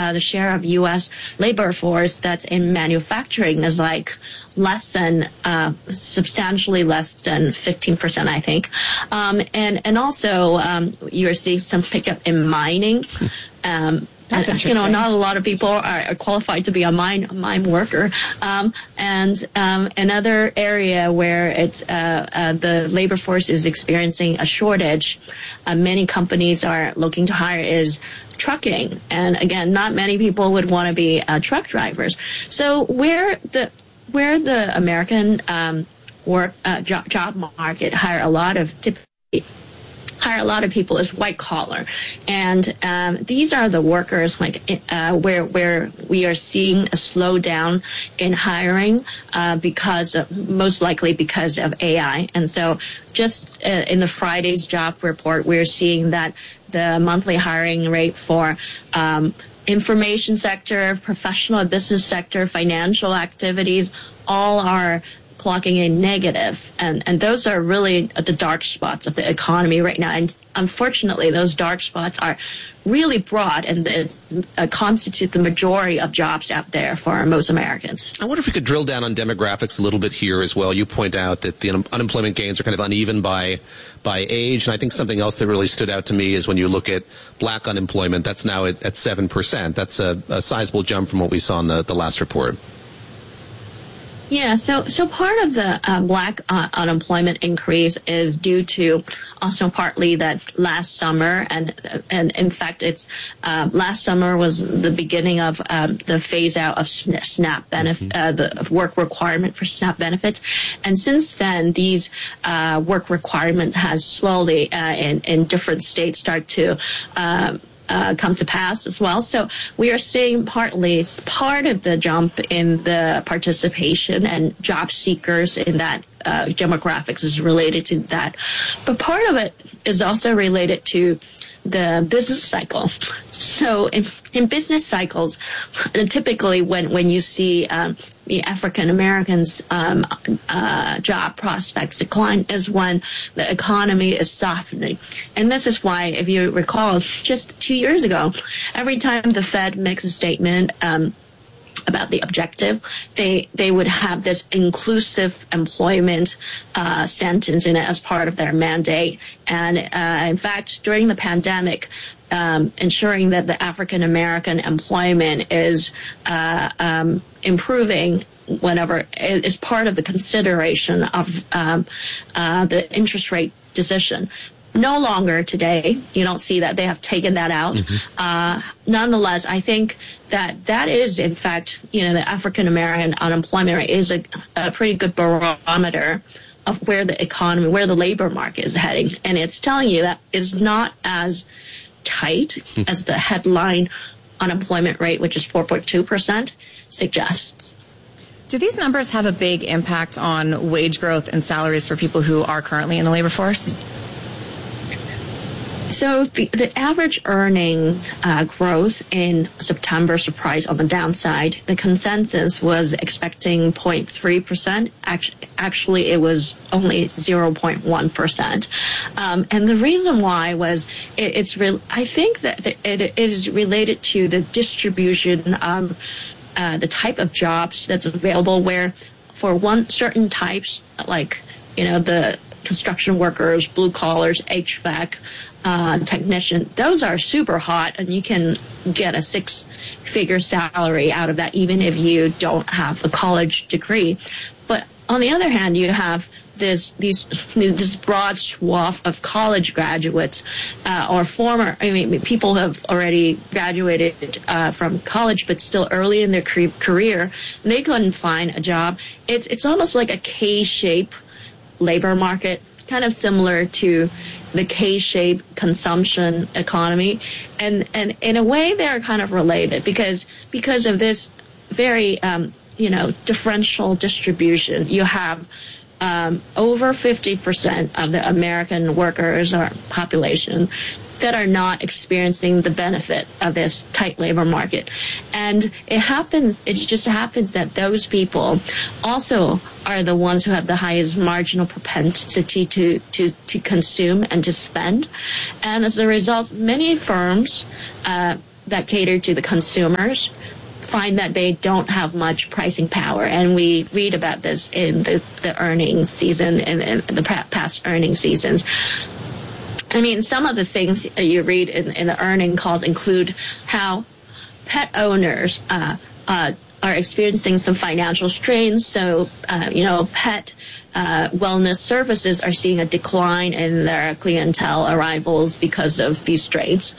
the share of U.S. labor force that's in manufacturing is like substantially less than 15%, I think. And also, you're seeing some pickup in mining. That's interesting. Not a lot of people are qualified to be a mine worker. And another area where it's the labor force is experiencing a shortage, many companies are looking to hire is trucking. And again, not many people would want to be truck drivers. So where the American job market hire a lot of people is white collar, and these are the workers where we are seeing a slowdown in hiring most likely because of AI. And so just in the Friday's job report, we're seeing that the monthly hiring rate for information sector, professional business sector, financial activities, all are clocking in negative. And those are really the dark spots of the economy right now. And unfortunately, those dark spots are really broad and constitute the majority of jobs out there for most Americans. I wonder if we could drill down on demographics a little bit here as well. You point out that the unemployment gains are kind of uneven by age. And I think something else that really stood out to me is when you look at black unemployment, that's now at 7%. That's a sizable jump from what we saw in the last report. Yeah, so part of the black unemployment increase is due to also partly that last summer, and in fact, it's last summer was the beginning of the phase out of SNAP benefit, the work requirement for SNAP benefits, and since then, these work requirement has slowly in different states start to come to pass as well. So we are seeing part of the jump in the participation and job seekers in that demographics is related to that. But part of it is also related to the business cycle. So in business cycles, typically when you see the African Americans' job prospects decline is when the economy is softening. And this is why, if you recall, just 2 years ago, every time the Fed makes a statement about the objective, they would have this inclusive employment sentence in it as part of their mandate. And in fact, during the pandemic, ensuring that the African American employment is improving whenever is part of the consideration of the interest rate decision. No longer today. You don't see that. They have taken that out. Mm-hmm. Nonetheless, I think that is, in fact, the African American unemployment rate is a pretty good barometer of where the economy, where the labor market is heading. And it's telling you that it's not as tight as the headline unemployment rate, which is 4.2%, suggests. Do these numbers have a big impact on wage growth and salaries for people who are currently in the labor force? So the average earnings growth in September surprised on the downside. The consensus was expecting 0.3%. Actually, it was only 0.1%. And the reason why was I think that it is related to the distribution of the type of jobs that's available, where for certain types, like, the construction workers, blue collars, HVAC, technician, those are super hot, and you can get a 6-figure salary out of that even if you don't have a college degree. But on the other hand, you have this broad swath of college graduates or people have already graduated from college but still early in their career, and they couldn't find a job. It's almost like a K-shape labor market, kind of similar to the K-shaped consumption economy. And in a way, they're kind of related because of this very, differential distribution. You have over 50% of the American workers or population that are not experiencing the benefit of this tight labor market. And it just happens that those people also are the ones who have the highest marginal propensity to consume and to spend. And as a result, many firms that cater to the consumers find that they don't have much pricing power. And we read about this in the earnings season and the past earnings seasons. I mean, some of the things you read in the earning calls include how pet owners are experiencing some financial strains. So, pet wellness services are seeing a decline in their clientele arrivals because of these strains.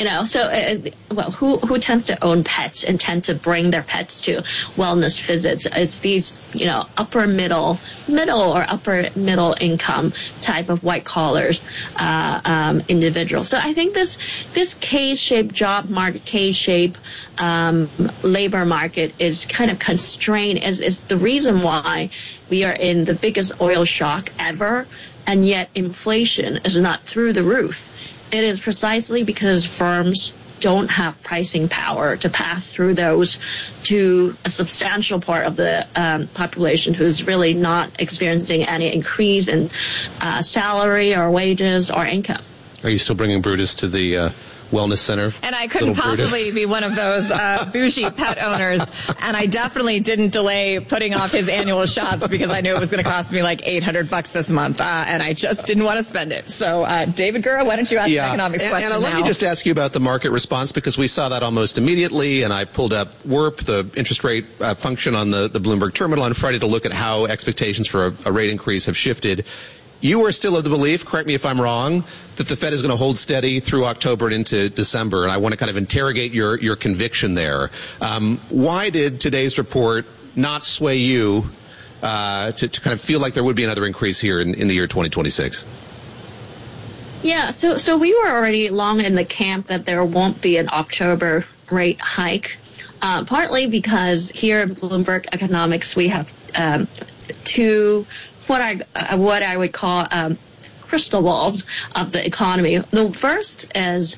Who tends to own pets and tend to bring their pets to wellness visits? It's these, upper middle or upper middle income type of white collars individuals. So I think this K-shaped job market, K-shaped labor market is kind of constrained. Is the reason why we are in the biggest oil shock ever, and yet inflation is not through the roof. It is precisely because firms don't have pricing power to pass through those to a substantial part of the population who's really not experiencing any increase in salary or wages or income. Are you still bringing Brutus to the wellness center? And I couldn't possibly be one of those bougie pet owners. And I definitely didn't delay putting off his annual shots because I knew it was going to cost me like $800 this month. And I just didn't want to spend it. So, David Gura, why don't you ask the economics question and let me just ask you about the market response, because we saw that almost immediately. And I pulled up WIRP, the interest rate function on the Bloomberg terminal on Friday, to look at how expectations for a rate increase have shifted. You are still of the belief, correct me if I'm wrong, that the Fed is going to hold steady through October and into December, and I want to kind of interrogate your conviction there. Why did today's report not sway you to kind of feel like there would be another increase here in the year 2026? Yeah, so we were already long in the camp that there won't be an October rate hike, partly because here in Bloomberg Economics we have two what I would call crystal balls of the economy. The first is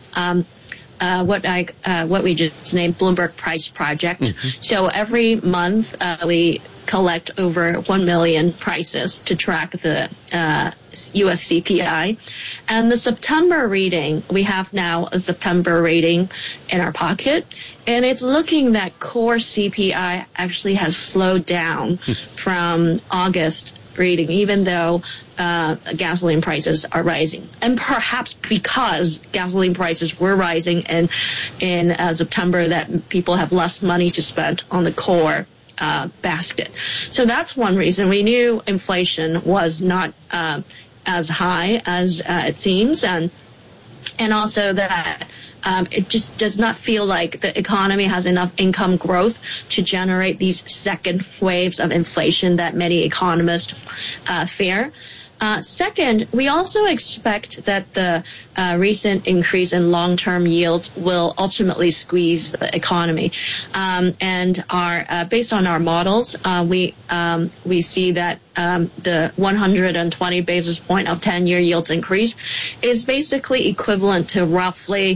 what we just named Bloomberg Price Project. Mm-hmm. So every month we collect over 1 million prices to track the U.S. CPI. And the September reading, we have now a September reading in our pocket, and it's looking that core CPI actually has slowed down from August reading, even though gasoline prices are rising. And perhaps because gasoline prices were rising in September, that people have less money to spend on the core basket. So that's one reason. We knew inflation was not as high as it seems, and also that it just does not feel like the economy has enough income growth to generate these second waves of inflation that many economists fear. Second, we also expect that the recent increase in long-term yields will ultimately squeeze the economy. And based on our models, we see that the 120 basis point of 10-year yields increase is basically equivalent to roughly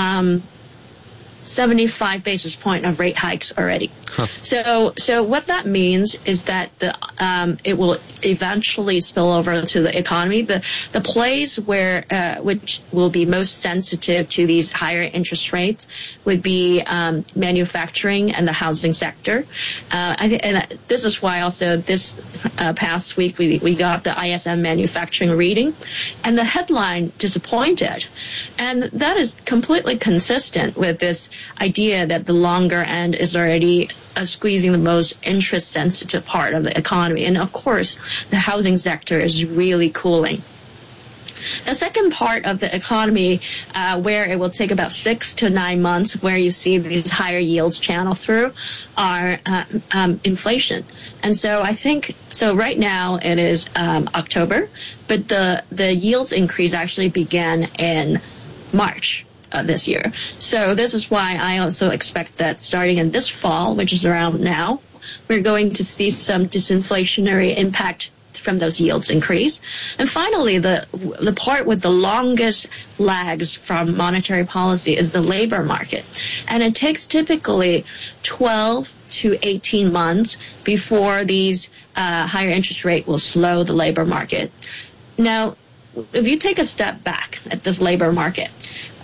75 basis point of rate hikes already. Huh. So what that means is that it will eventually spill over to the economy. The place where which will be most sensitive to these higher interest rates would be manufacturing and the housing sector. And this is why also this past week we got the ISM manufacturing reading, and the headline disappointed, and that is completely consistent with this idea that the longer end is already squeezing the most interest-sensitive part of the economy. And of course, the housing sector is really cooling. The second part of the economy, where it will take about 6 to 9 months, where you see these higher yields channel through, are inflation. And so I think, so right now it is October, but the yields increase actually began in March this year. So this is why I also expect that starting in this fall, which is around now, we're going to see some disinflationary impact from those yields increase. And finally, the part with the longest lags from monetary policy is the labor market. And it takes typically 12 to 18 months before these higher interest rate will slow the labor market. Now, if you take a step back at this labor market,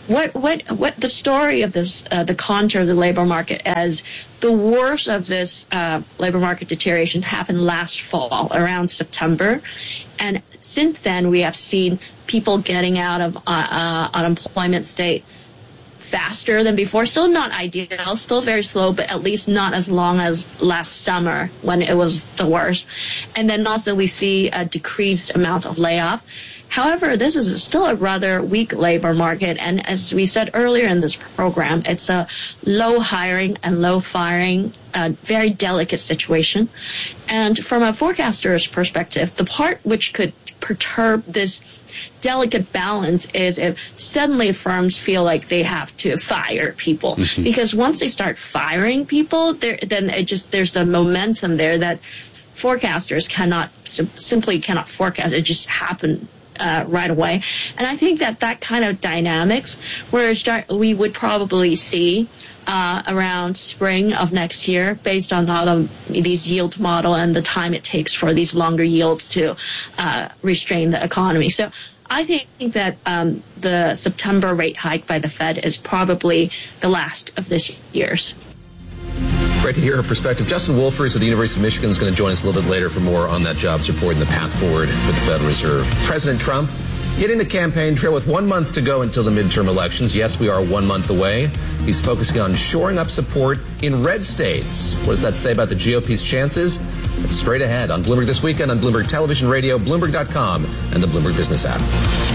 what the story of this, the contour of the labor market, as the worst of this labor market deterioration happened last fall, around September. And since then, we have seen people getting out of unemployment state faster than before. Still not ideal, still very slow, but at least not as long as last summer when it was the worst. And then also we see a decreased amount of layoff. However, this is still a rather weak labor market. And as we said earlier in this program, it's a low hiring and low firing, very delicate situation. And from a forecaster's perspective, the part which could perturb this delicate balance is if suddenly firms feel like they have to fire people. Because once they start firing people, there's a momentum there that forecasters simply cannot forecast. It just happened right away. And I think that kind of dynamics we would probably see around spring of next year, based on all of these yield model and the time it takes for these longer yields to restrain the economy. So I think that the September rate hike by the Fed is probably the last of this year's. Great to hear her perspective. Justin Wolfers of the University of Michigan is going to join us a little bit later for more on that jobs report and the path forward for the Federal Reserve. President Trump hitting the campaign trail with 1 month to go until the midterm elections. Yes, we are 1 month away. He's focusing on shoring up support in red states. What does that say about the GOP's chances? That's straight ahead on Bloomberg This Weekend on Bloomberg Television, Radio, Bloomberg.com, and the Bloomberg Business app.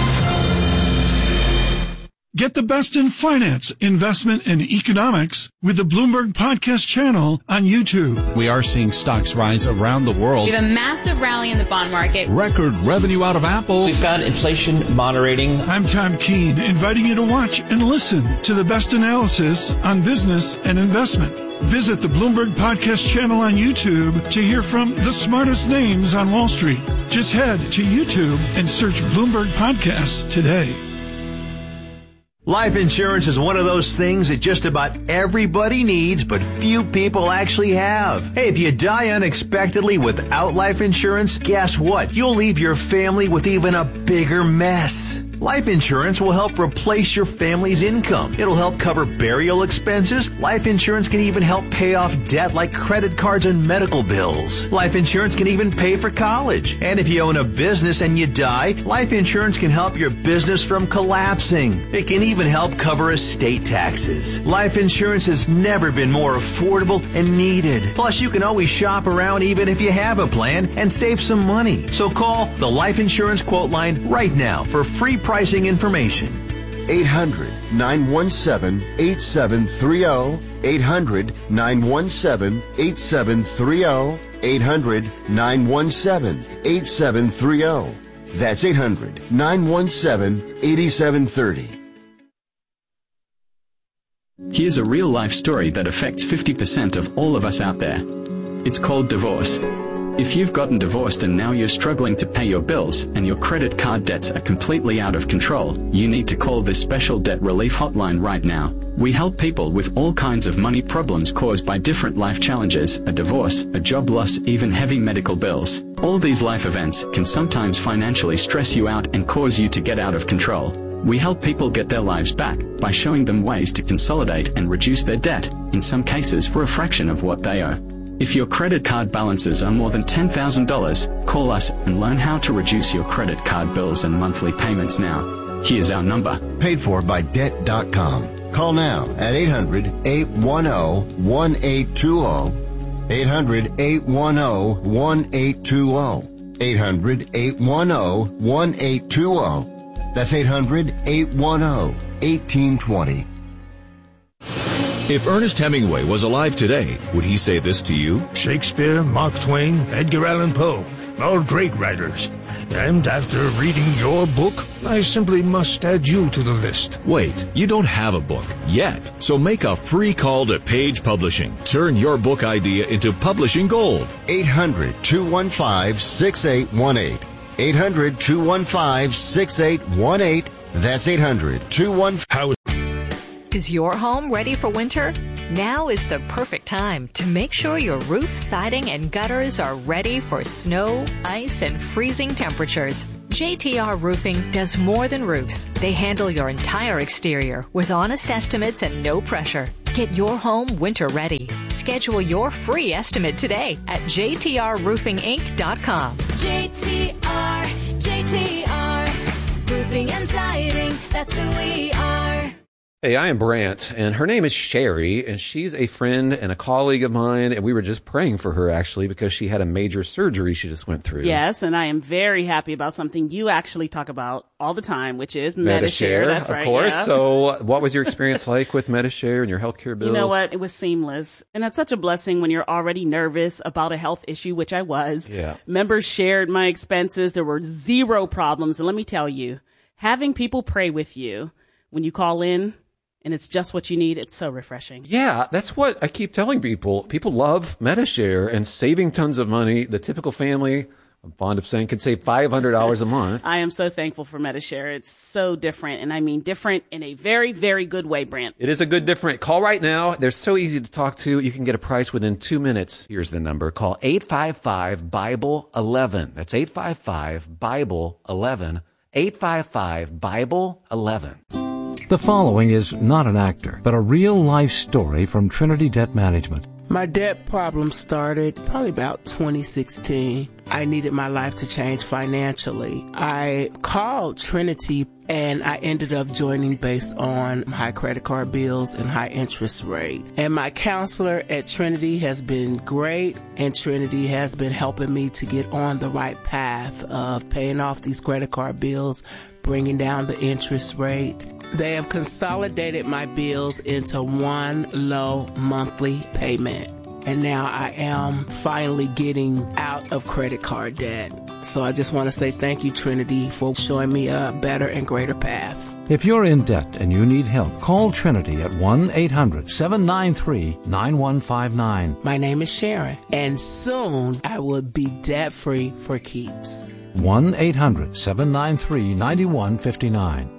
Get the best in finance, investment, and economics with the Bloomberg Podcast channel on YouTube. We are seeing stocks rise around the world. We have a massive rally in the bond market. Record revenue out of Apple. We've got inflation moderating. I'm Tom Keene, inviting you to watch and listen to the best analysis on business and investment. Visit the Bloomberg Podcast channel on YouTube to hear from the smartest names on Wall Street. Just head to YouTube and search Bloomberg Podcasts today. Life insurance is one of those things that just about everybody needs, but few people actually have. Hey, if you die unexpectedly without life insurance, guess what? You'll leave your family with even a bigger mess. Life insurance will help replace your family's income. It'll help cover burial expenses. Life insurance can even help pay off debt like credit cards and medical bills. Life insurance can even pay for college. And if you own a business and you die, life insurance can help your business from collapsing. It can even help cover estate taxes. Life insurance has never been more affordable and needed. Plus, you can always shop around even if you have a plan and save some money. So call the Life Insurance Quote Line right now for free pricing information. 800-917-8730. 800-917-8730. 800-917-8730. That's 800-917-8730. Here's a real-life story that affects 50% of all of us out there. It's called divorce. If you've gotten divorced and now you're struggling to pay your bills and your credit card debts are completely out of control, you need to call this special debt relief hotline right now. We help people with all kinds of money problems caused by different life challenges, a divorce, a job loss, even heavy medical bills. All these life events can sometimes financially stress you out and cause you to get out of control. We help people get their lives back by showing them ways to consolidate and reduce their debt, in some cases for a fraction of what they owe. If your credit card balances are more than $10,000, call us and learn how to reduce your credit card bills and monthly payments now. Here's our number. Paid for by Debt.com. Call now at 800-810-1820. 800-810-1820. 800-810-1820. That's 800-810-1820. If Ernest Hemingway was alive today, would he say this to you? Shakespeare, Mark Twain, Edgar Allan Poe, all great writers. And after reading your book, I simply must add you to the list. Wait, you don't have a book yet. So make a free call to Page Publishing. Turn your book idea into publishing gold. 800-215-6818. 800-215-6818. That's 800-215. Is your home ready for winter? Now is the perfect time to make sure your roof, siding, and gutters are ready for snow, ice, and freezing temperatures. JTR Roofing does more than roofs. They handle your entire exterior with honest estimates and no pressure. Get your home winter ready. Schedule your free estimate today at jtrroofinginc.com. JTR Roofing and Siding, that's who we are. Hey, I am Brant, and her name is Sherry, and she's a friend and a colleague of mine, and we were just praying for her, actually, because she had a major surgery she just went through. Yes, and I am very happy about something you actually talk about all the time, which is Medi-Share. That's right, of course. Yeah. So what was your experience like with Medi-Share and your healthcare bills? You know what? It was seamless. And that's such a blessing when you're already nervous about a health issue, which I was. Yeah. Members shared my expenses. There were zero problems. And let me tell you, having people pray with you when you call in, and it's just what you need. It's so refreshing. Yeah, that's what I keep telling people. People love Medi-Share and saving tons of money. The typical family, I'm fond of saying, can save $500 a month. I am so thankful for Medi-Share. It's so different, and I mean different in a very, very good way, Brant. It is a good different. Call right now. They're so easy to talk to. You can get a price within 2 minutes. Here's the number. Call 855-BIBLE-11. That's 855-BIBLE-11. 855-BIBLE-11. The following is not an actor, but a real-life story from Trinity Debt Management. My debt problem started probably about 2016. I needed my life to change financially. I called Trinity and I ended up joining based on high credit card bills and high interest rate. And my counselor at Trinity has been great, and Trinity has been helping me to get on the right path of paying off these credit card bills, bringing down the interest rate. They have consolidated my bills into one low monthly payment. And now I am finally getting out of credit card debt. So I just want to say thank you, Trinity, for showing me a better and greater path. If you're in debt and you need help, call Trinity at 1-800-793-9159. My name is Sharon, and soon I will be debt-free for keeps. 1-800-793-9159.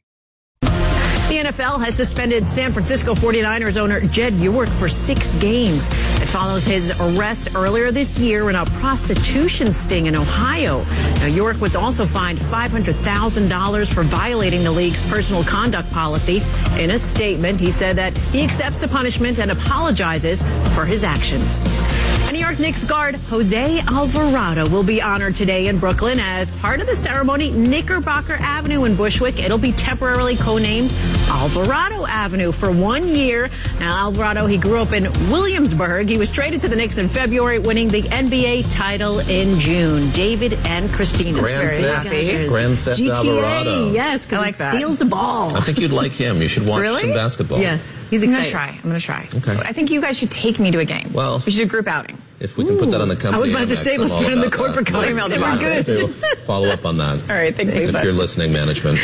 The NFL has suspended San Francisco 49ers owner Jed York for 6 games. It follows his arrest earlier this year in a prostitution sting in Ohio. Now, York was also fined $500,000 for violating the league's personal conduct policy. In a statement, he said that he accepts the punishment and apologizes for his actions. New York Knicks guard Jose Alvarado will be honored today in Brooklyn as part of the ceremony. Knickerbocker Avenue in Bushwick, it'll be temporarily conamed Alvarado Avenue for 1 year. Now, Alvarado, he grew up in Williamsburg. He was traded to the Knicks in February, winning the NBA title in June. David and Christina. Grand Theft GTA, Alvarado. yes, because he steals the ball. I think you'd like him. You should watch some basketball. Yes. He's excited. I'm going to try. Okay. I think you guys should take me to a game. Well, we should do a group outing. If we can put that on the company. I was about to say, let's put it on the corporate email. Good. Follow up on that. All right, thanks, Lisa. If you're listening, management.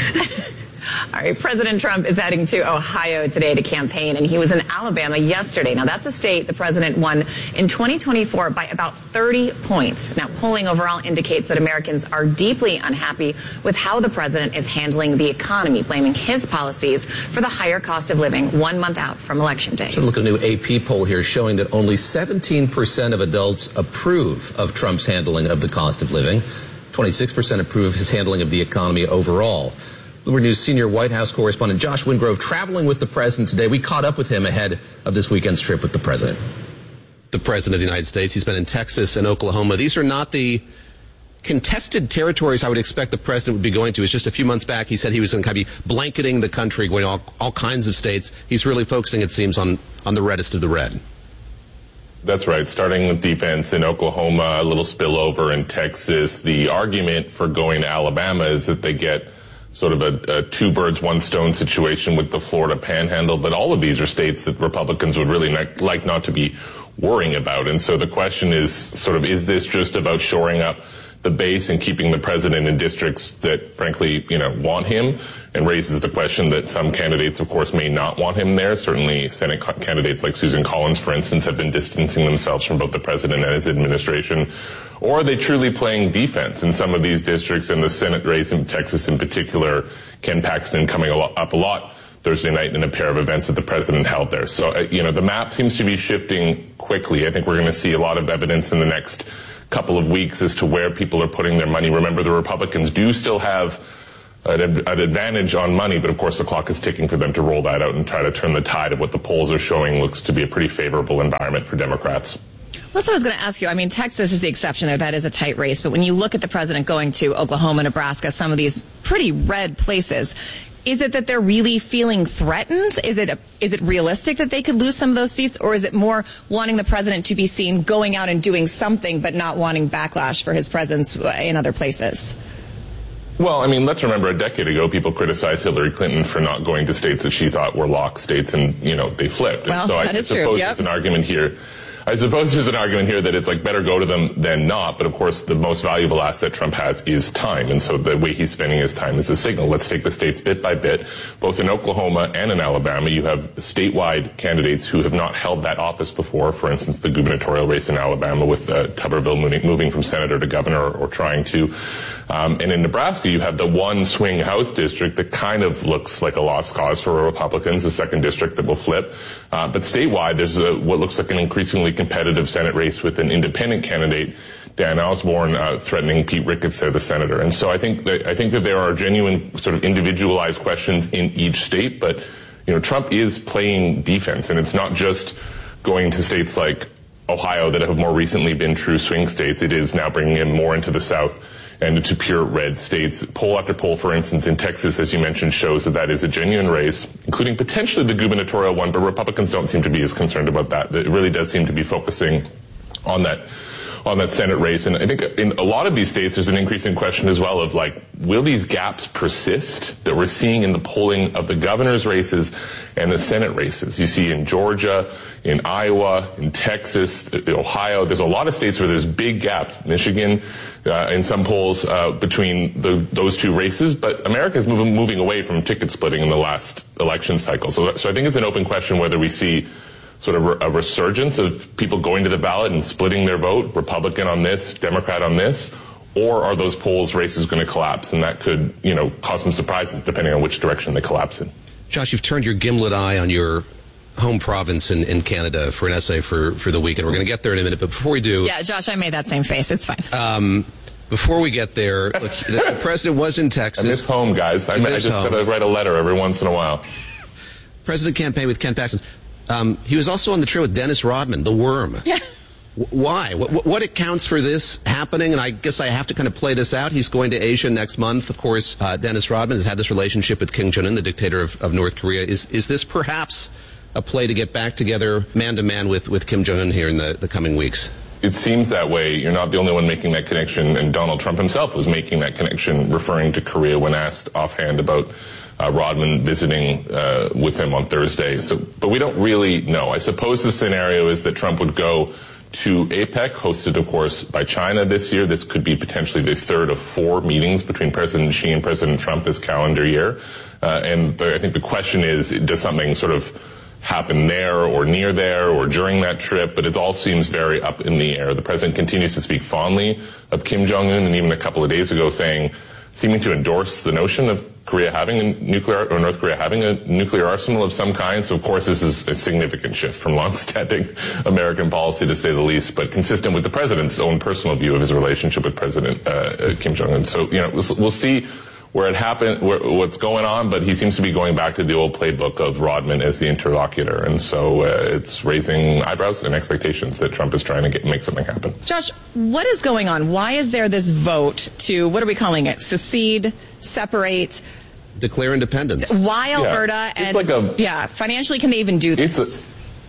All right, President Trump is heading to Ohio today to campaign, and he was in Alabama yesterday. Now, that's a state the president won in 2024 by about 30 points. Now, polling overall indicates that Americans are deeply unhappy with how the president is handling the economy, blaming his policies for the higher cost of living 1 month out from Election Day. So look at a new AP poll here showing that only 17% of adults approve of Trump's handling of the cost of living. 26% approve of his handling of the economy overall. Bloomberg News senior White House correspondent Josh Wingrove traveling with the president today. We caught up with him ahead of this weekend's trip with the president. The president of the United States, he's been in Texas and Oklahoma. These are not the contested territories I would expect the president would be going to. It's just a few months back, he said he was going to be blanketing the country, going to all kinds of states. He's really focusing, it seems, on the reddest of the red. That's right. Starting with defense in Oklahoma, a little spillover in Texas. The argument for going to Alabama is that they get sort of a two birds, one stone situation with the Florida Panhandle. But all of these are states that Republicans would really like not to be worrying about. And so the question is sort of, is this just about shoring up the base and keeping the president in districts that, frankly, want him, and raises the question that some candidates, of course, may not want him there. Certainly Senate candidates like Susan Collins, for instance, have been distancing themselves from both the president and his administration. Or are they truly playing defense in some of these districts? In the Senate race in Texas in particular, Ken Paxton coming up a lot Thursday night in a pair of events that the president held there. So, the map seems to be shifting quickly. I think we're going to see a lot of evidence in the next couple of weeks as to where people are putting their money. Remember, the Republicans do still have an advantage on money, but of course the clock is ticking for them to roll that out and try to turn the tide of what the polls are showing looks to be a pretty favorable environment for Democrats. That's what I was going to ask you. I mean, Texas is the exception there. That is a tight race. But when you look at the president going to Oklahoma, Nebraska, some of these pretty red places, is it that they're really feeling threatened? Is it realistic that they could lose some of those seats? Or is it more wanting the president to be seen going out and doing something but not wanting backlash for his presence in other places? Well, I mean, let's remember a decade ago, people criticized Hillary Clinton for not going to states that she thought were lock states, and, they flipped. Well, and so that is true. Yep. There's an argument here. I suppose there's an argument here that it's like better go to them than not, but of course the most valuable asset Trump has is time, and so the way he's spending his time is a signal. Let's take the states bit by bit. Both in Oklahoma and in Alabama, you have statewide candidates who have not held that office before. For instance, the gubernatorial race in Alabama with Tuberville moving from senator to governor or trying to. And in Nebraska, you have the one swing House district that kind of looks like a lost cause for Republicans, the second district that will flip. But statewide, there's what looks like an increasingly competitive Senate race with an independent candidate, Dan Osborne, threatening Pete Ricketts there, the senator. And so I think that there are genuine sort of individualized questions in each state, but Trump is playing defense, and it's not just going to states like Ohio that have more recently been true swing states. It is now bringing him more into the South and into pure red states. Poll after poll, for instance, in Texas, as you mentioned, shows that is a genuine race, including potentially the gubernatorial one, but Republicans don't seem to be as concerned about that. It really does seem to be focusing on that Senate race. And I think in a lot of these states, there's an increasing question as well of will these gaps persist that we're seeing in the polling of the governor's races and the Senate races? You see in Georgia, in Iowa, in Texas, Ohio, there's a lot of states where there's big gaps. Michigan, in some polls, between those two races, but America is moving away from ticket splitting in the last election cycle. So I think it's an open question whether we see sort of a resurgence of people going to the ballot and splitting their vote, Republican on this, Democrat on this, or are those polls races going to collapse? And that could, cause some surprises depending on which direction they collapse in. Josh, you've turned your gimlet eye on your home province in Canada for an essay for the weekend. We're going to get there in a minute, but before we do... Yeah, Josh, I made that same face. It's fine. Before we get there, look, the president was in Texas. I miss home, guys. I just got to write a letter every once in a while. President campaign with Ken Paxton. He was also on the trail with Dennis Rodman, the worm. Yeah. Why? What accounts for this happening? And I guess I have to kind of play this out. He's going to Asia next month. Of course, Dennis Rodman has had this relationship with Kim Jong-un, the dictator of North Korea. Is this perhaps a play to get back together man-to-man with Kim Jong-un here in the coming weeks? It seems that way. You're not the only one making that connection, and Donald Trump himself was making that connection, referring to Korea when asked offhand about Rodman visiting with him on Thursday. But we don't really know. I suppose the scenario is that Trump would go to APEC, hosted, of course, by China this year. This could be potentially the third of 4 meetings between President Xi and President Trump this calendar year. And I think the question is, does something sort of happen there or near there or during that trip? But it all seems very up in the air. The president continues to speak fondly of Kim Jong-un, and even a couple of days ago seeming to endorse the notion of Korea having a nuclear, or North Korea having a nuclear arsenal of some kind. So, of course, this is a significant shift from long-standing American policy, to say the least, but consistent with the president's own personal view of his relationship with President Kim Jong-un. So, we'll see where it happened, what's going on, but he seems to be going back to the old playbook of Rodman as the interlocutor. And so it's raising eyebrows and expectations that Trump is trying to make something happen. Josh, what is going on? Why is there this vote to, what are we calling it, secede, separate, declare independence? Why Alberta? Yeah, and financially, can they even do this?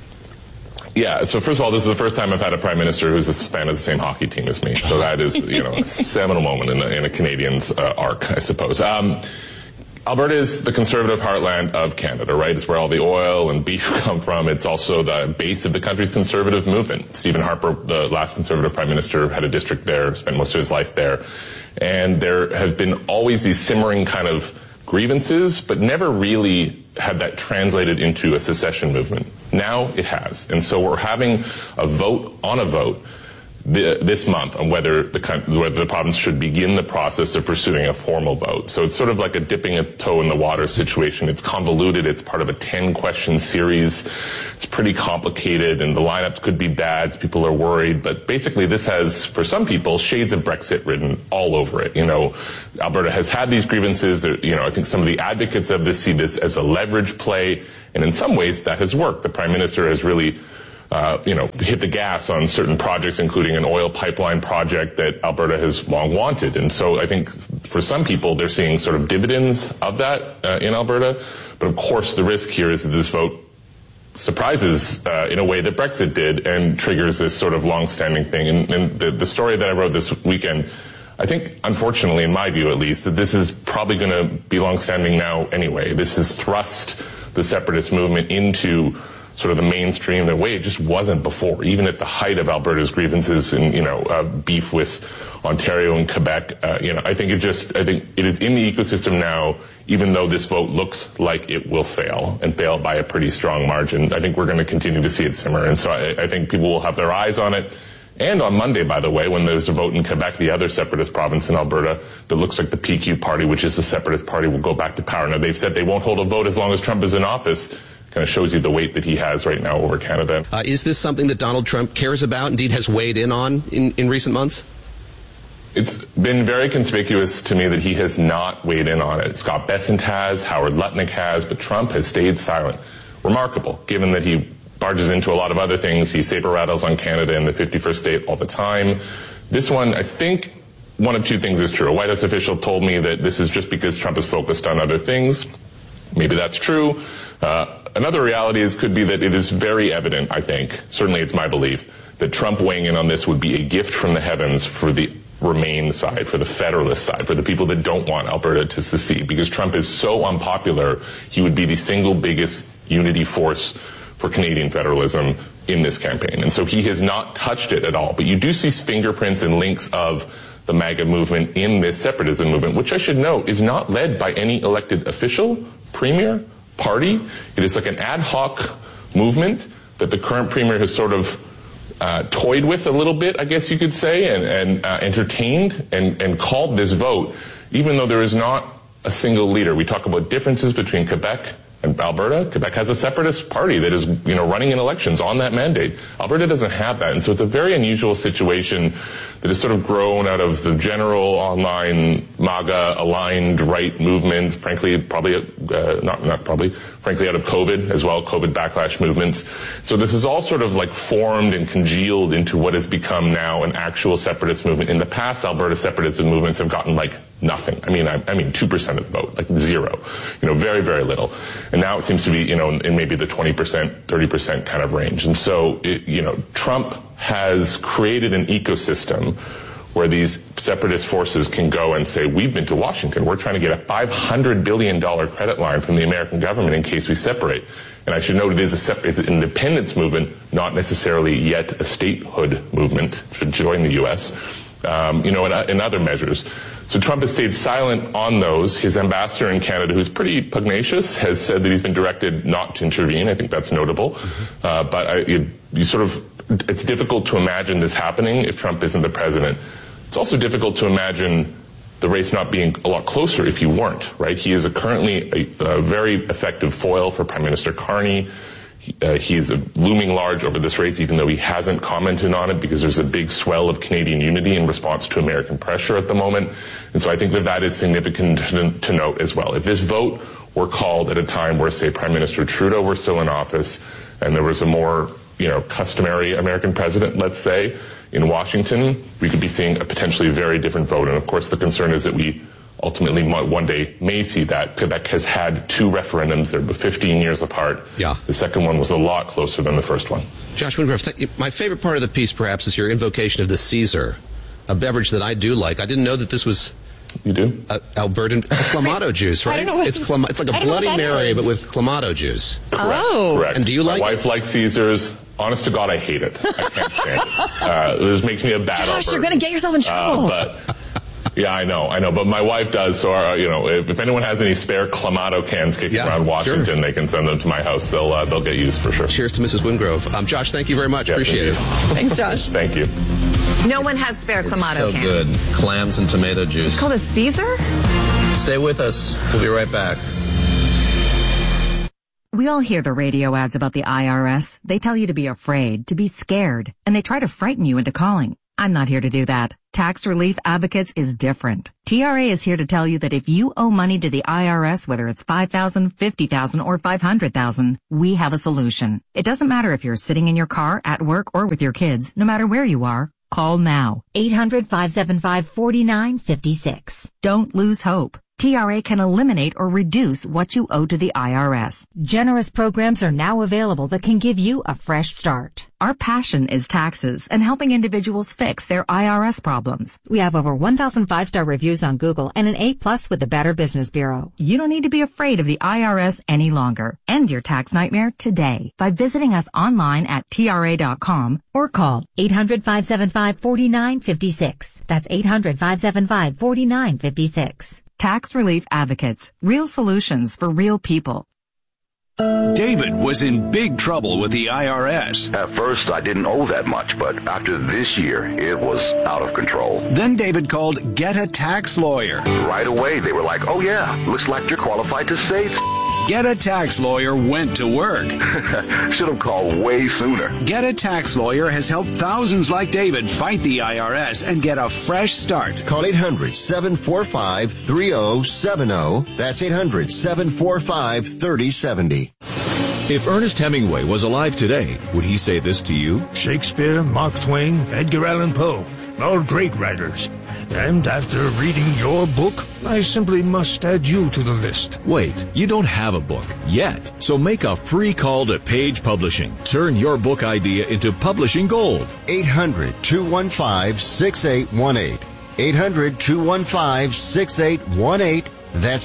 Yeah, so first of all, this is the first time I've had a prime minister who's a fan of the same hockey team as me. So that is, a seminal moment in a Canadian's arc, I suppose. Alberta is the conservative heartland of Canada, right? It's where all the oil and beef come from. It's also the base of the country's conservative movement. Stephen Harper, the last conservative prime minister, had a district there, spent most of his life there. And there have been always these simmering kind of grievances, but never really had that translated into a secession movement. Now it has. And so we're having a vote on a vote this month on whether the province should begin the process of pursuing a formal vote. So it's sort of like a dipping a toe in the water situation. It's convoluted. It's part of a 10-question series. It's pretty complicated, and the lineups could be bad. People are worried. But basically, this has, for some people, shades of Brexit written all over it. Alberta has had these grievances. I think some of the advocates of this see this as a leverage play, and in some ways, that has worked. The Prime Minister has really hit the gas on certain projects, including an oil pipeline project that Alberta has long wanted. And so I think for some people, they're seeing sort of dividends of that in Alberta. But of course, the risk here is that this vote surprises in a way that Brexit did and triggers this sort of long-standing thing. And the story that I wrote this weekend, I think, unfortunately, in my view at least, that this is probably going to be long-standing now anyway. This has thrust the separatist movement into sort of the mainstream the way it just wasn't before, even at the height of Alberta's grievances and beef with Ontario and Quebec. I think it is in the ecosystem now, even though this vote looks like it will fail and fail by a pretty strong margin. I think we're going to continue to see it simmer, and so I think people will have their eyes on it. And on Monday, by the way, when there's a vote in Quebec, the other separatist province in Alberta, that looks like the PQ party, which is the separatist party, will go back to power. Now, they've said they won't hold a vote as long as Trump is in office. Kind of shows you the weight that he has right now over Canada. Is this something that Donald Trump cares about, indeed has weighed in on in recent months? It's been very conspicuous to me that he has not weighed in on it. Scott Bessent has, Howard Lutnick has, but Trump has stayed silent. Remarkable, given that he barges into a lot of other things. He saber rattles on Canada and the 51st state all the time. This one, I think one of two things is true. A White House official told me that this is just because Trump is focused on other things. Maybe that's true. Another reality could be that it is very evident, I think, certainly it's my belief, that Trump weighing in on this would be a gift from the heavens for the Remain side, for the Federalist side, for the people that don't want Alberta to secede. Because Trump is so unpopular, he would be the single biggest unity force for Canadian federalism in this campaign. And so he has not touched it at all. But you do see fingerprints and links of the MAGA movement in this separatism movement, which I should note is not led by any elected official, premier, party. It is like an ad hoc movement that the current premier has sort of toyed with a little bit, I guess you could say, and entertained and called this vote, even though there is not a single leader. We talk about differences between Quebec and Alberta. Quebec has a separatist party that is, running in elections on that mandate. Alberta doesn't have that, and so it's a very unusual situation that has sort of grown out of the general online MAGA-aligned right movement, frankly, frankly, out of COVID as well, COVID backlash movements. So this is all sort of like formed and congealed into what has become now an actual separatist movement. In the past, Alberta separatism movements have gotten like nothing. I mean 2% of the vote, like zero, very, very little. And now it seems to be, in maybe the 20%, 30% kind of range. And so, Trump has created an ecosystem where these separatist forces can go and say, we've been to Washington. We're trying to get a $500 billion credit line from the American government in case we separate. And I should note it's an independence movement, not necessarily yet a statehood movement to join the U.S., and other measures. So Trump has stayed silent on those. His ambassador in Canada, who's pretty pugnacious, has said that he's been directed not to intervene. I think that's notable. But it's difficult to imagine this happening if Trump isn't the president. It's also difficult to imagine the race not being a lot closer if you weren't, right? He is currently a very effective foil for Prime Minister Carney. He is looming large over this race, even though he hasn't commented on it, because there's a big swell of Canadian unity in response to American pressure at the moment. And so I think that is significant to note as well. If this vote were called at a time where, say, Prime Minister Trudeau were still in office and there was a more, customary American president, let's say, in Washington, we could be seeing a potentially very different vote. And of course, the concern is that we ultimately one day may see that. Quebec has had two referendums. They're 15 years apart. Yeah. The second one was a lot closer than the first one. Josh Wingrove, my favorite part of the piece perhaps is your invocation of the Caesar, a beverage that I do like. I didn't know that this was... You do? Albertan Clamato juice, right? I don't know it's like a Bloody Mary, but with Clamato juice. Correct. And do you like My wife likes Caesars. Honest to God, I hate it. I can't stand it. This makes me a bad Josh, you're going to get yourself in trouble. But Yeah, I know. But my wife does. So, if anyone has any spare Clamato cans kicking around Washington, sure, they can send them to my house. They'll get used for sure. Cheers to Mrs. Wingrove. Josh, thank you very much. Appreciate it. Thanks, Josh. Thank you. No one has spare Clamato cans. So good. Clams and tomato juice. It's called a Caesar? Stay with us. We'll be right back. We all hear the radio ads about the IRS. They tell you to be afraid, to be scared, and they try to frighten you into calling. I'm not here to do that. Tax Relief Advocates is different. TRA is here to tell you that if you owe money to the IRS, whether it's $5,000, $50,000, or $500,000, we have a solution. It doesn't matter if you're sitting in your car, at work, or with your kids. No matter where you are, call now. 800-575-4956. Don't lose hope. TRA can eliminate or reduce what you owe to the IRS. Generous programs are now available that can give you a fresh start. Our passion is taxes and helping individuals fix their IRS problems. We have over 1,000 5-star reviews on Google and an A+ with the Better Business Bureau. You don't need to be afraid of the IRS any longer. End your tax nightmare today by visiting us online at TRA.com or call 800-575-4956. That's 800-575-4956. Tax Relief Advocates. Real solutions for real people. David was in big trouble with the IRS. At first, I didn't owe that much, but after this year, it was out of control. Then David called Get a Tax Lawyer. Right away, they were like, oh yeah, looks like you're qualified to save. Get a Tax Lawyer went to work. Should have called way sooner. Get a Tax Lawyer has helped thousands like David fight the IRS and get a fresh start. Call 800-745-3070. That's 800-745-3070. If Ernest Hemingway was alive today, would he say this to you? Shakespeare, Mark Twain, Edgar Allan Poe, all great writers. And after reading your book, I simply must add you to the list. Wait, you don't have a book yet. So make a free call to Page Publishing. Turn your book idea into publishing gold. 800-215-6818. 800-215-6818. That's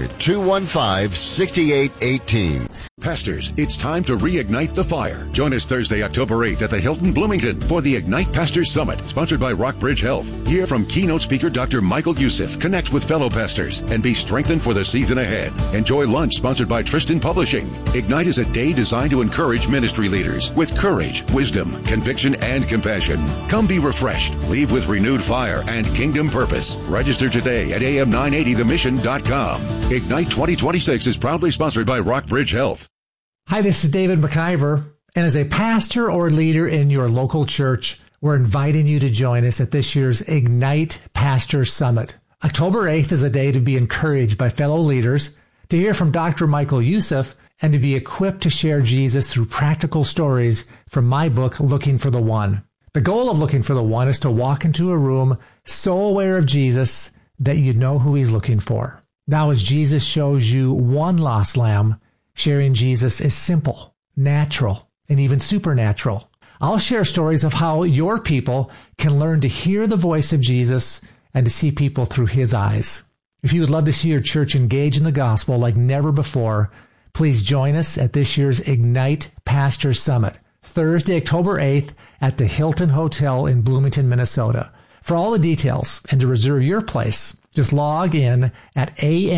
800-215-6818. Pastors, it's time to reignite the fire. Join us Thursday, October 8th at the Hilton Bloomington for the Ignite Pastors Summit, sponsored by Rockbridge Health. Hear from keynote speaker Dr. Michael Youssef, connect with fellow pastors, and be strengthened for the season ahead. Enjoy lunch sponsored by Tristan Publishing. Ignite is a day designed to encourage ministry leaders with courage, wisdom, conviction, and compassion. Come be refreshed, leave with renewed fire and kingdom purpose. Register today at am980themission.com. Ignite 2026 is proudly sponsored by Rockbridge Health. Hi, this is David McIver, and as a pastor or leader in your local church, we're inviting you to join us at this year's Ignite Pastor Summit. October 8th is a day to be encouraged by fellow leaders, to hear from Dr. Michael Youssef, and to be equipped to share Jesus through practical stories from my book, Looking for the One. The goal of Looking for the One is to walk into a room so aware of Jesus that you know who he's looking for. Now, as Jesus shows you one lost lamb, sharing Jesus is simple, natural, and even supernatural. I'll share stories of how your people can learn to hear the voice of Jesus and to see people through his eyes. If you would love to see your church engage in the gospel like never before, please join us at this year's Ignite Pastor Summit, Thursday, October 8th at the Hilton Hotel in Bloomington, Minnesota. For all the details and to reserve your place, just log in at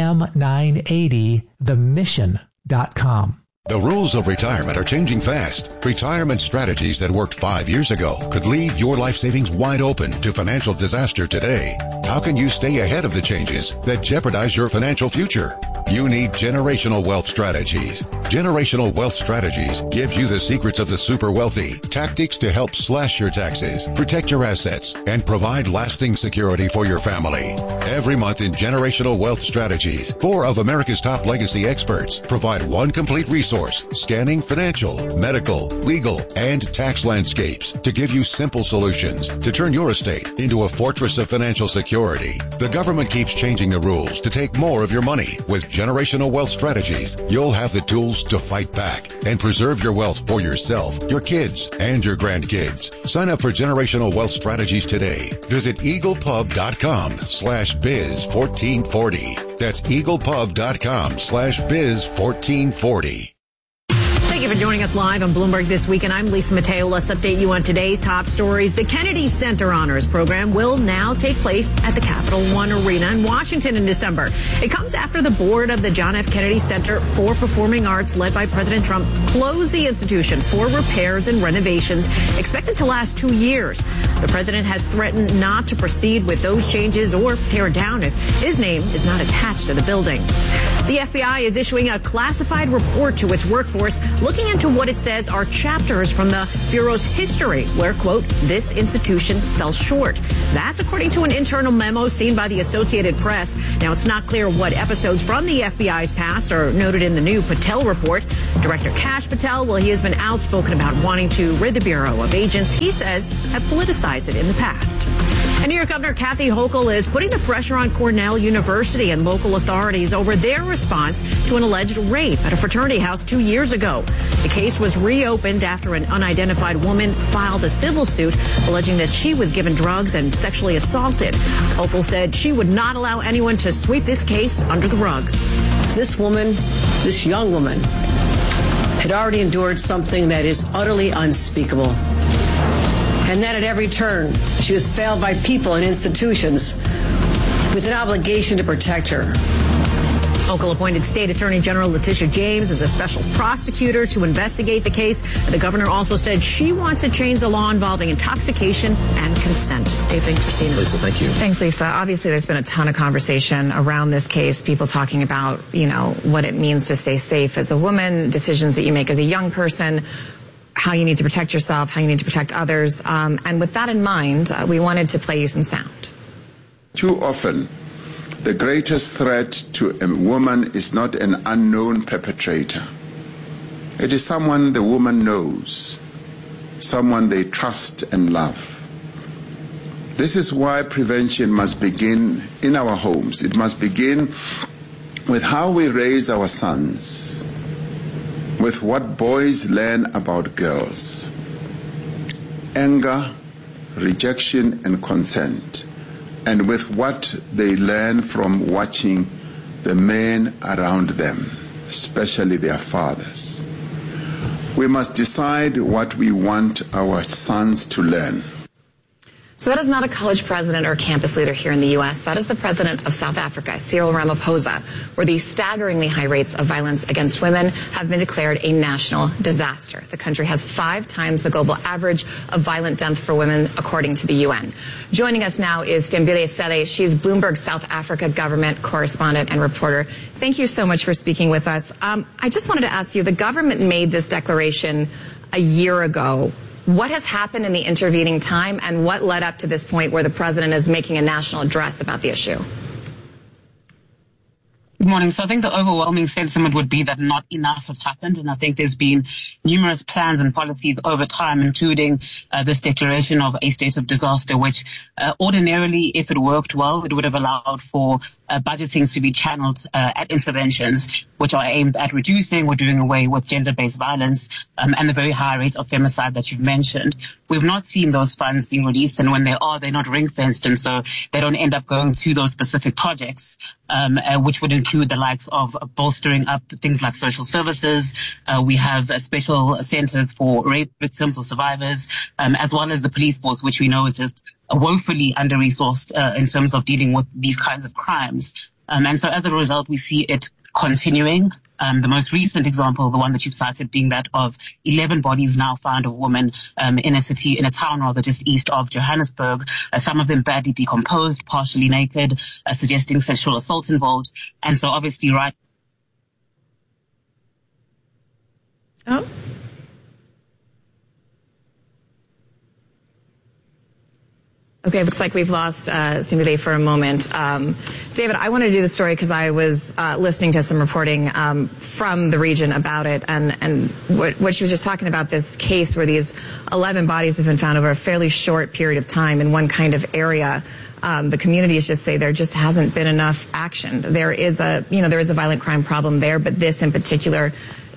am980themission.com. The rules of retirement are changing fast. Retirement strategies that worked 5 years ago could leave your life savings wide open to financial disaster today. How can you stay ahead of the changes that jeopardize your financial future? You need Generational Wealth Strategies. Generational Wealth Strategies gives you the secrets of the super wealthy, tactics to help slash your taxes, protect your assets, and provide lasting security for your family. Every month in Generational Wealth Strategies, 4 of America's top legacy experts provide one complete resource, scanning financial, medical, legal, and tax landscapes to give you simple solutions to turn your estate into a fortress of financial security. The government keeps changing the rules to take more of your money. With Generational Wealth Strategies, you'll have the tools to fight back and preserve your wealth for yourself, your kids, and your grandkids. Sign up for Generational Wealth Strategies today. Visit eaglepub.com/biz1440. That's eaglepub.com/biz1440. Thank you for joining us live on Bloomberg This Week, and I'm Lisa Mateo. Let's update you on today's top stories. The Kennedy Center Honors Program will now take place at the Capital One Arena in Washington in December. It comes after the board of the John F. Kennedy Center for Performing Arts, led by President Trump, closed the institution for repairs and renovations expected to last 2 years. The president has threatened not to proceed with those changes or tear it down if his name is not attached to the building. The FBI is issuing a classified report to its workforce looking into what it says are chapters from the Bureau's history where, quote, this institution fell short. That's according to an internal memo seen by the Associated Press. Now, it's not clear what episodes from the FBI's past are noted in the new Patel report. Director Kash Patel, well, he has been outspoken about wanting to rid the Bureau of agents he says have politicized it in the past. And New York Governor Kathy Hochul is putting the pressure on Cornell University and local authorities over their response to an alleged rape at a fraternity house 2 years ago. The case was reopened after an unidentified woman filed a civil suit alleging that she was given drugs and sexually assaulted. Hochul said she would not allow anyone to sweep this case under the rug. This woman, this young woman, had already endured something that is utterly unspeakable. And then at every turn, she was failed by people and institutions with an obligation to protect her. Hochul appointed State Attorney General Letitia James as a special prosecutor to investigate the case. The governor also said she wants to change the law involving intoxication and consent. Dave, thanks for seeing us. Lisa, thank you. Thanks, Lisa. Obviously, there's been a ton of conversation around this case, people talking about, what it means to stay safe as a woman, decisions that you make as a young person, how you need to protect yourself, how you need to protect others. And with that in mind, we wanted to play you some sound. Too often, the greatest threat to a woman is not an unknown perpetrator. It is someone the woman knows, someone they trust and love. This is why prevention must begin in our homes. It must begin with how we raise our sons, with what boys learn about girls. Anger, rejection, and consent. And with what they learn from watching the men around them, especially their fathers. We must decide what we want our sons to learn. So that is not a college president or campus leader here in the U.S. That is the president of South Africa, Cyril Ramaphosa, where the staggeringly high rates of violence against women have been declared a national disaster. The country has 5 times the global average of violent death for women, according to the UN. Joining us now is Stembile Sele. She's Bloomberg South Africa government correspondent and reporter. Thank you so much for speaking with us. I just wanted to ask you, the government made this declaration a year ago. What has happened in the intervening time, and what led up to this point where the president is making a national address about the issue? Good morning. So I think the overwhelming sentiment would be that not enough has happened. And I think there's been numerous plans and policies over time, including this declaration of a state of disaster, which ordinarily, if it worked well, it would have allowed for budgetings to be channeled at interventions which are aimed at reducing or doing away with gender-based violence and the very high rates of femicide that you've mentioned. We've not seen those funds being released, and when they are, they're not ring-fenced, and so they don't end up going to those specific projects, which would include the likes of bolstering up things like social services. We have special centers for rape victims or survivors, as well as the police force, which we know is just woefully under-resourced in terms of dealing with these kinds of crimes. And so as a result, we see it continuing. The most recent example, the one that you've cited, being that of 11 bodies now found of women in a town rather just east of Johannesburg, some of them badly decomposed, partially naked, suggesting sexual assault involved. And so obviously, right. Oh. Okay, looks like we've lost Stembile for a moment. David, I wanted to do the story because I was listening to some reporting from the region about it, and what she was just talking about, this case where these 11 bodies have been found over a fairly short period of time in one kind of area. The communities just say there just hasn't been enough action. There is a violent crime problem there, but this in particular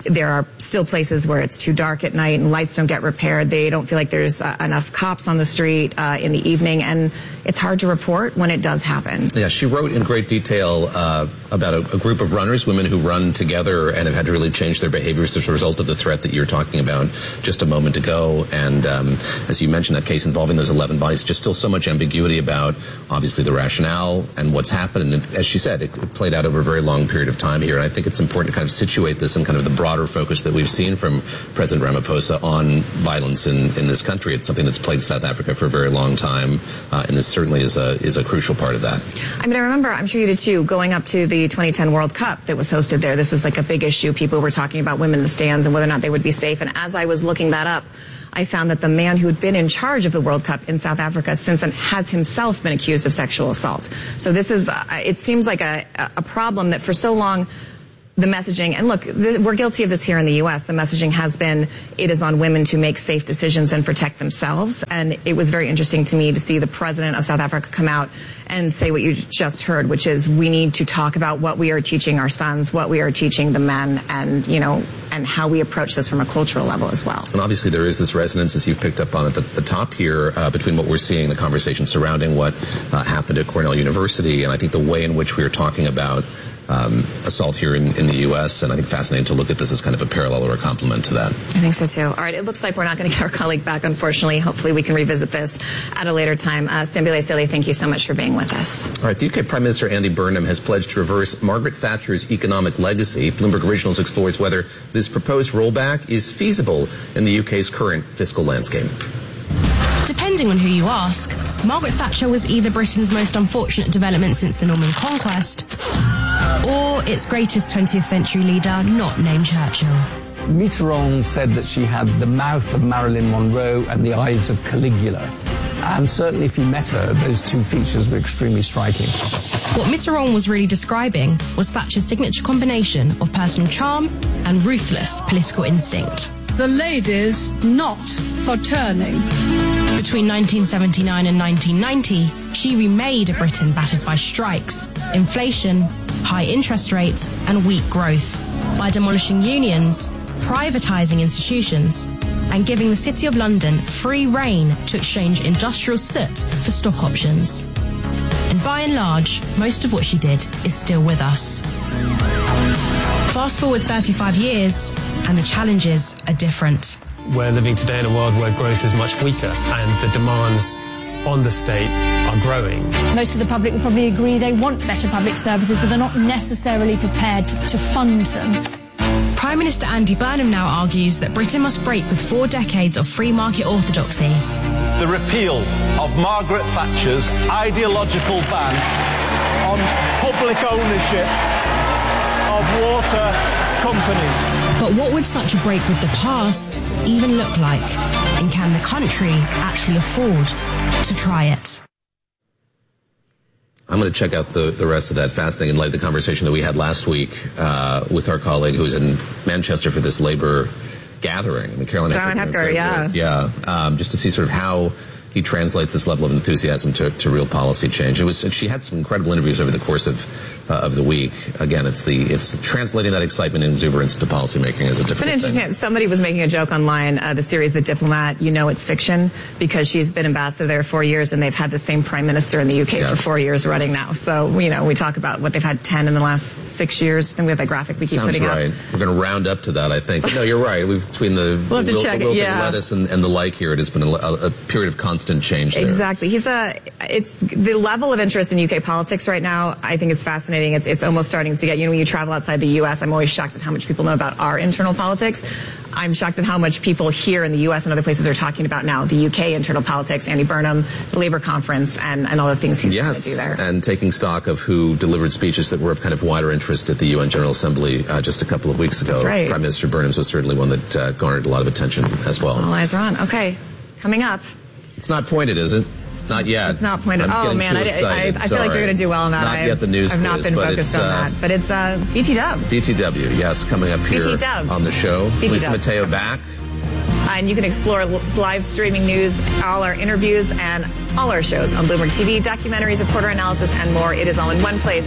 There are still places where it's too dark at night and lights don't get repaired. They don't feel like there's enough cops on the street in the evening, and it's hard to report when it does happen. Yeah, she wrote in great detail about a group of runners, women who run together and have had to really change their behaviors as a result of the threat that you're talking about just a moment ago. And as you mentioned, that case involving those 11 bodies, just still so much ambiguity about, obviously, the rationale and what's happened. And as she said, it played out over a very long period of time here. And I think it's important to kind of situate this in kind of the broader focus that we've seen from President Ramaphosa on violence in this country. It's something that's plagued South Africa for a very long time, and this certainly is a crucial part of that. I mean, I remember, I'm sure you did too, going up to the 2010 World Cup that was hosted there. This was like a big issue. People were talking about women in the stands and whether or not they would be safe. And as I was looking that up, I found that the man who had been in charge of the World Cup in South Africa since then has himself been accused of sexual assault. So this is, it seems like a problem that for so long, the messaging, and look, we're guilty of this here in the U.S. The messaging has been, it is on women to make safe decisions and protect themselves. And it was very interesting to me to see the president of South Africa come out and say what you just heard, which is we need to talk about what we are teaching our sons, what we are teaching the men, and, you know, and how we approach this from a cultural level as well. And obviously there is this resonance, as you've picked up on at the top here, between what we're seeing, the conversation surrounding what happened at Cornell University, and I think the way in which we are talking about assault here in the U.S., and I think fascinating to look at this as kind of a parallel or a complement to that. I think so too. All right, it looks like we're not going to get our colleague back, unfortunately. Hopefully we can revisit this at a later time. Stambile Sili, thank you so much for being with us. All right, the UK Prime Minister Andy Burnham has pledged to reverse Margaret Thatcher's economic legacy. Bloomberg Originals explores whether this proposed rollback is feasible in the UK's current fiscal landscape. Depending on who you ask, Margaret Thatcher was either Britain's most unfortunate development since the Norman Conquest, or its greatest 20th century leader, not named Churchill. Mitterrand said that she had the mouth of Marilyn Monroe and the eyes of Caligula. And certainly if you met her, those two features were extremely striking. What Mitterrand was really describing was Thatcher's signature combination of personal charm and ruthless political instinct. The ladies not for turning. Between 1979 and 1990, she remade a Britain battered by strikes, inflation, high interest rates, and weak growth by demolishing unions, privatising institutions, and giving the City of London free rein to exchange industrial soot for stock options. And by and large, most of what she did is still with us. Fast forward 35 years, and the challenges are different. We're living today in a world where growth is much weaker and the demands on the state are growing. Most of the public will probably agree they want better public services, but they're not necessarily prepared to fund them. Prime Minister Andy Burnham now argues that Britain must break with 4 decades of free market orthodoxy. The repeal of Margaret Thatcher's ideological ban on public ownership of water companies. But what would such a break with the past even look like? And can the country actually afford to try it? I'm going to check out the rest of that fascinating in light of the conversation that we had last week with our colleague who was in Manchester for this Labour gathering. I mean, Caroline Hepker, yeah. Yeah, just to see sort of how he translates this level of enthusiasm to real policy change. She had some incredible interviews over the course of the week. Again, it's translating that excitement and exuberance to policymaking is a difficult thing. It's been interesting. Somebody was making a joke online, the series The Diplomat, you know it's fiction, because she's been ambassador there 4 years and they've had the same prime minister in the UK for 4 years running now. So, you know, we talk about what they've had 10 in the last 6 years, and we have that graphic we keep putting up. Sounds right. We're going to round up to that, I think. No, you're right. Between the lettuce and the like here, it has been a period of constant change there. Exactly. It's the level of interest in UK politics right now, I think it's fascinating. It's almost starting to get, when you travel outside the U.S., I'm always shocked at how much people know about our internal politics. I'm shocked at how much people here in the U.S. and other places are talking about now the UK internal politics, Andy Burnham, the Labour conference, and all the things he's trying to do there. And taking stock of who delivered speeches that were of kind of wider interest at the UN General Assembly just a couple of weeks ago. That's right. Prime Minister Burnham's was certainly one that garnered a lot of attention as well. All eyes are on. Okay, coming up. It's not pointed, is it? Not yet. It's not pointed. Oh, man, I feel like you're going to do well on that. Not yet the news I've not been focused on that. But it's BT Dubs. BTW, yes, coming up here on the show. Lisa Mateo back. And you can explore live streaming news, all our interviews, and all our shows on Bloomberg TV, documentaries, reporter analysis, and more. It is all in one place.